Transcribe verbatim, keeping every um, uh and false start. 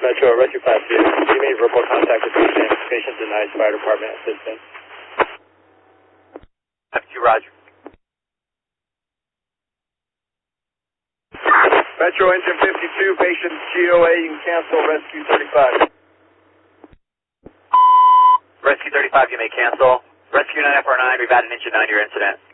Metro, Rescue five two. You made verbal contact with patient. Patient denies fire department assistance. F two, Roger. Metro engine fifty-two, patient G O A, you can cancel rescue thirty-five. Rescue thirty-five, you may cancel. Rescue nine F R nine, we've had an engine nine, your incident.